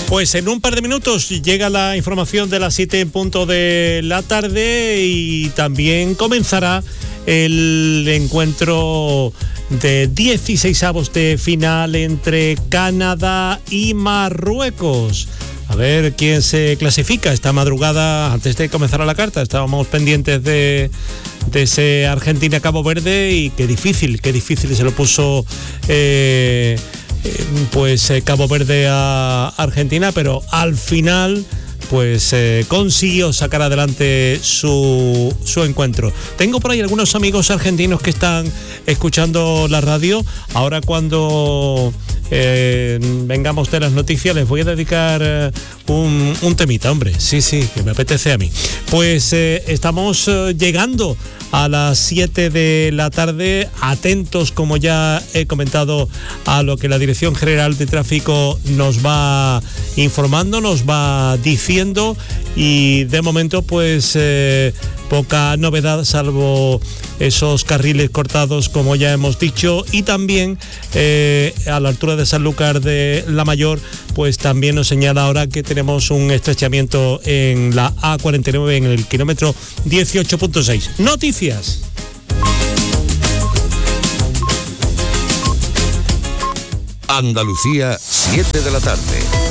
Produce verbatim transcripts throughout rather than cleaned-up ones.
Pues en un par de minutos llega la información de las siete en punto de la tarde y también comenzará el encuentro de dieciseisavos de final entre Canadá y Marruecos. A ver quién se clasifica. Esta madrugada, antes de comenzar a la carta, estábamos pendientes de, de ese Argentina-Cabo Verde y qué difícil, qué difícil se lo puso eh, eh, pues eh, Cabo Verde a Argentina, pero al final pues eh, consiguió sacar adelante su, su encuentro. Tengo por ahí algunos amigos argentinos que están escuchando la radio. Ahora cuando eh, vengamos de las noticias les voy a dedicar eh, un, un temita, hombre. Sí, sí, que me apetece a mí. Pues eh, estamos eh, llegando a las siete de la tarde, atentos, como ya he comentado, a lo que la Dirección General de Tráfico nos va informando, nos va diciendo, y de momento pues eh, poca novedad salvo esos carriles cortados, como ya hemos dicho, y también eh, a la altura de Sanlúcar de la Mayor pues también nos señala ahora que tenemos un estrechamiento en la A cuarenta y nueve en el kilómetro dieciocho punto seis. Noticias. Andalucía, siete de la tarde.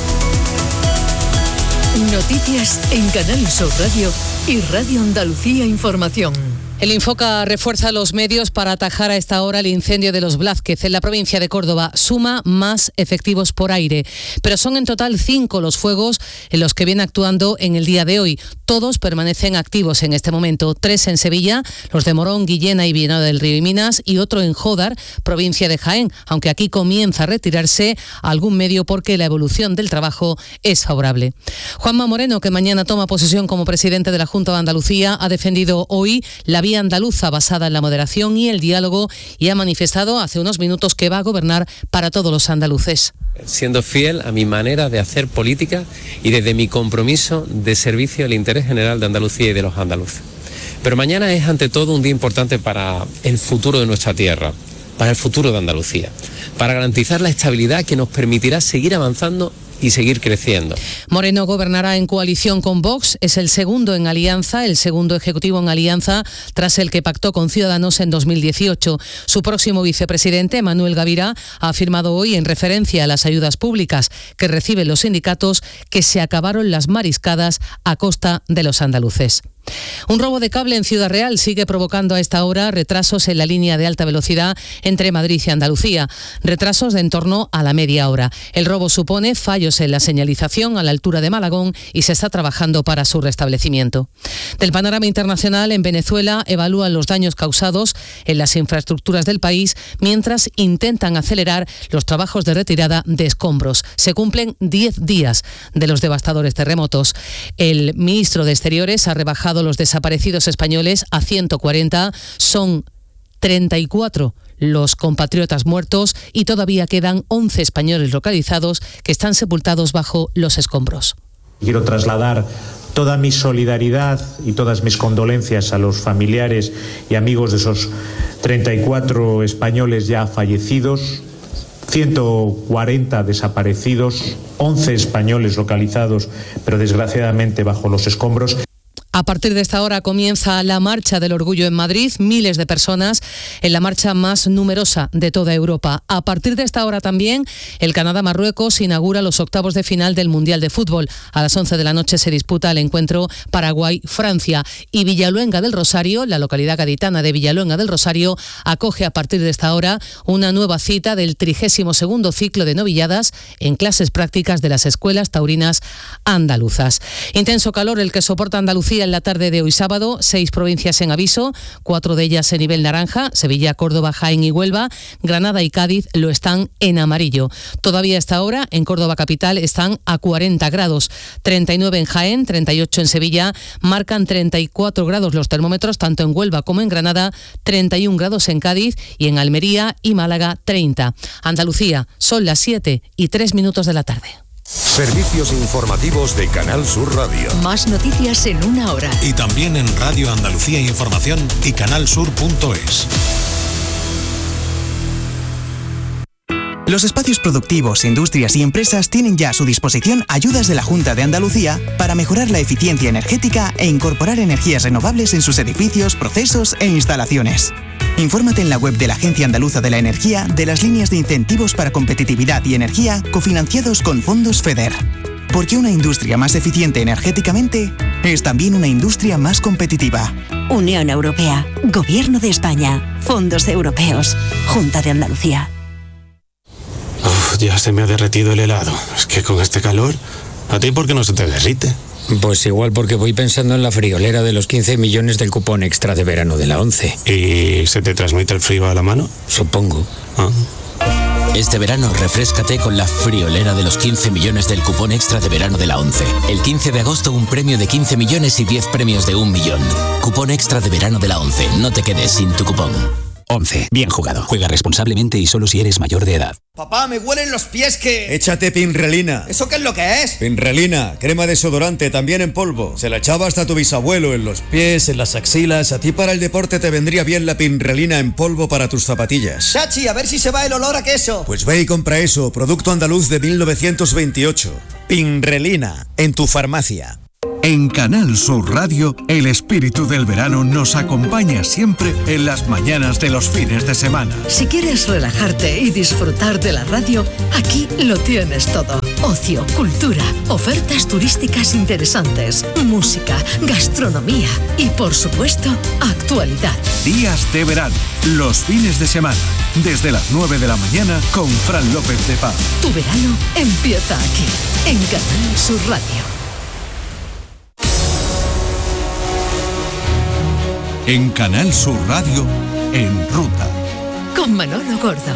Noticias en Canal Sur Radio y Radio Andalucía Información. El Infoca refuerza los medios para atajar a esta hora el incendio de Los Blázquez en la provincia de Córdoba. Suma más efectivos por aire, pero son en total cinco los fuegos en los que viene actuando en el día de hoy. Todos permanecen activos en este momento. Tres en Sevilla, los de Morón, Guillena y Villanueva del Río y Minas, y otro en Jódar, provincia de Jaén, aunque aquí comienza a retirarse algún medio porque la evolución del trabajo es favorable. Juanma Moreno, que mañana toma posesión como presidente de la Junta de Andalucía, ha defendido hoy la vía andaluza basada en la moderación y el diálogo y ha manifestado hace unos minutos que va a gobernar para todos los andaluces. Siendo fiel a mi manera de hacer política y desde mi compromiso de servicio al interés general de Andalucía y de los andaluces. Pero mañana es ante todo un día importante para el futuro de nuestra tierra, para el futuro de Andalucía, para garantizar la estabilidad que nos permitirá seguir avanzando y seguir creciendo. Moreno gobernará en coalición con Vox, es el segundo en alianza, el segundo ejecutivo en alianza tras el que pactó con Ciudadanos en dos mil dieciocho. Su próximo vicepresidente, Manuel Gavirá, ha afirmado hoy en referencia a las ayudas públicas que reciben los sindicatos que se acabaron las mariscadas a costa de los andaluces. Un robo de cable en Ciudad Real sigue provocando a esta hora retrasos en la línea de alta velocidad entre Madrid y Andalucía, retrasos de en torno a la media hora. El robo supone fallos en la señalización a la altura de Malagón y se está trabajando para su restablecimiento. Del panorama internacional, en Venezuela evalúan los daños causados en las infraestructuras del país mientras intentan acelerar los trabajos de retirada de escombros. Se cumplen diez días de los devastadores terremotos. El ministro de Exteriores ha rebajado los desaparecidos españoles a ciento cuarenta, son treinta y cuatro los compatriotas muertos y todavía quedan once españoles localizados que están sepultados bajo los escombros. Quiero trasladar toda mi solidaridad y todas mis condolencias a los familiares y amigos de esos treinta y cuatro españoles ya fallecidos, ciento cuarenta desaparecidos, once españoles localizados, pero desgraciadamente bajo los escombros. A partir de esta hora comienza la Marcha del Orgullo en Madrid, miles de personas en la marcha más numerosa de toda Europa. A partir de esta hora también el Canadá-Marruecos inaugura los octavos de final del Mundial de Fútbol. A las once de la noche se disputa el encuentro Paraguay-Francia y Villaluenga del Rosario, la localidad gaditana de Villaluenga del Rosario, acoge a partir de esta hora una nueva cita del trigésimo segundo ciclo de novilladas en clases prácticas de las escuelas taurinas andaluzas. Intenso calor el que soporta Andalucía en la tarde de hoy sábado, seis provincias en aviso, cuatro de ellas en nivel naranja, Sevilla, Córdoba, Jaén y Huelva, Granada y Cádiz lo están en amarillo. Todavía a esta hora en Córdoba capital están a cuarenta grados, treinta y nueve en Jaén, treinta y ocho en Sevilla, marcan treinta y cuatro grados los termómetros tanto en Huelva como en Granada, treinta y un grados en Cádiz y en Almería y Málaga treinta. Andalucía, son las siete y tres minutos de la tarde. Servicios informativos de Canal Sur Radio. Más noticias en una hora. Y también en Radio Andalucía Información y canalsur punto es. Los espacios productivos, industrias y empresas tienen ya a su disposición ayudas de la Junta de Andalucía para mejorar la eficiencia energética e incorporar energías renovables en sus edificios, procesos e instalaciones. Infórmate en la web de la Agencia Andaluza de la Energía de las líneas de incentivos para competitividad y energía cofinanciados con fondos FEDER. Porque una industria más eficiente energéticamente es también una industria más competitiva. Unión Europea, Gobierno de España, Fondos Europeos, Junta de Andalucía. Uf, ya se me ha derretido el helado. Es que con este calor, ¿a ti por qué no se te derrite? Pues igual porque voy pensando en la friolera de los quince millones del cupón extra de verano de la ONCE. ¿Y se te transmite el frío a la mano? Supongo. Ah. Este verano refréscate con la friolera de los quince millones del cupón extra de verano de la ONCE. El quince de agosto un premio de quince millones y diez premios de un millón. Cupón extra de verano de la ONCE. No te quedes sin tu cupón. ONCE. Bien jugado. Juega responsablemente y solo si eres mayor de edad. Papá, me huelen los pies que... Échate Pinrelina. ¿Eso qué es lo que es? Pinrelina, crema desodorante, también en polvo. Se la echaba hasta tu bisabuelo en los pies, en las axilas. A ti para el deporte te vendría bien la Pinrelina en polvo para tus zapatillas. Chachi, a ver si se va el olor a queso. Pues ve y compra eso, producto andaluz de mil novecientos veintiocho. Pinrelina, en tu farmacia. En Canal Sur Radio, el espíritu del verano nos acompaña siempre en las mañanas de los fines de semana. Si quieres relajarte y disfrutar de la radio, aquí lo tienes todo. Ocio, cultura, ofertas turísticas interesantes, música, gastronomía y, por supuesto, actualidad. Días de verano, los fines de semana, desde las nueve de la mañana con Fran López de Paz. Tu verano empieza aquí, en Canal Sur Radio. En Canal Sur Radio, En Ruta. Con Manolo Gordo.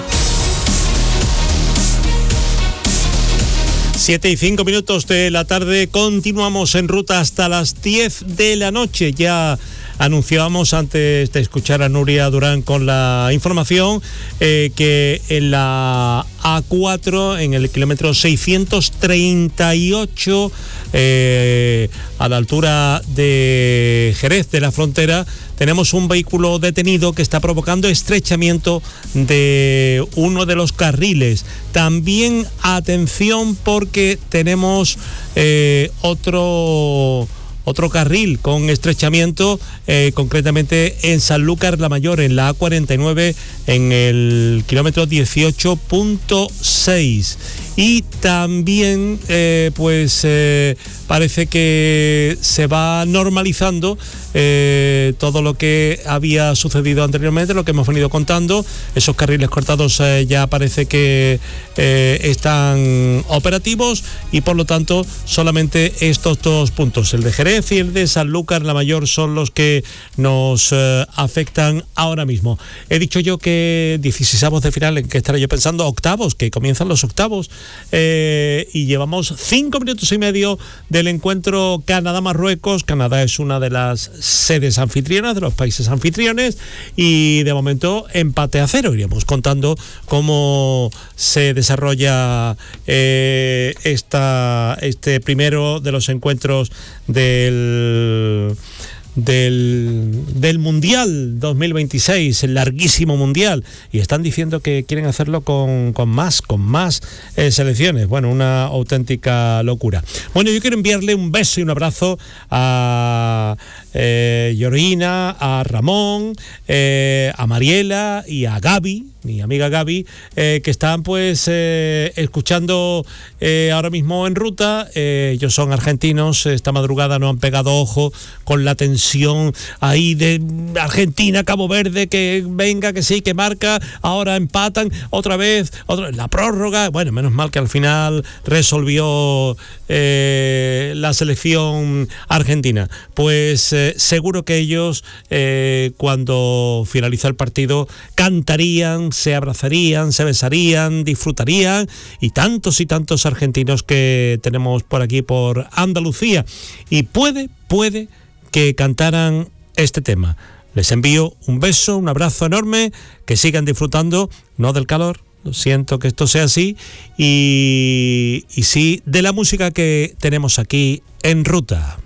Siete y cinco minutos de la tarde, continuamos en ruta hasta las diez de la noche. Ya anunciábamos antes de escuchar a Nuria Durán con la información eh, que en la A cuatro, en el kilómetro seiscientos treinta y ocho, eh, a la altura de Jerez de la Frontera, tenemos un vehículo detenido que está provocando estrechamiento de uno de los carriles. También atención porque tenemos eh, otro... Otro carril con estrechamiento, eh, concretamente en Sanlúcar la Mayor, en la A cuarenta y nueve, en el kilómetro dieciocho punto seis. Y también, eh, pues, eh, parece que se va normalizando eh, todo lo que había sucedido anteriormente, lo que hemos venido contando. Esos carriles cortados eh, ya parece que eh, están operativos y, por lo tanto, solamente estos dos puntos, el de Jerez y el de Sanlúcar la Mayor, son los que nos eh, afectan ahora mismo. He dicho yo que dieciseisavos de final, ¿en qué estaré yo pensando? Octavos, que comienzan los octavos. Eh, y llevamos cinco minutos y medio del encuentro Canadá-Marruecos. Canadá es una de las sedes anfitrionas, de los países anfitriones, y de momento empate a cero. Iremos contando cómo se desarrolla eh, esta, este primero de los encuentros del... Del, del Mundial dos mil veintiséis, el larguísimo Mundial, y están diciendo que quieren hacerlo con, con más, con más eh, selecciones. Bueno, una auténtica locura. Bueno, yo quiero enviarle un beso y un abrazo a eh, Georgina, a Ramón, eh, a Mariela y a Gaby, mi amiga Gaby, eh, que están pues eh, escuchando eh, ahora mismo en ruta. Eh, ellos son argentinos, esta madrugada no han pegado ojo con la tensión ahí de Argentina, Cabo Verde, que venga, que sí, que marca, ahora empatan, otra vez, otra, la prórroga. Bueno, menos mal que al final resolvió eh, la selección argentina. Pues eh, seguro que ellos eh, cuando finalizó el partido cantarían, se abrazarían, se besarían, disfrutarían, y tantos y tantos argentinos que tenemos por aquí, por Andalucía, y puede, puede que cantaran este tema. Les envío un beso, un abrazo enorme, que sigan disfrutando, no del calor, lo siento que esto sea así, y, y sí de la música que tenemos aquí en ruta.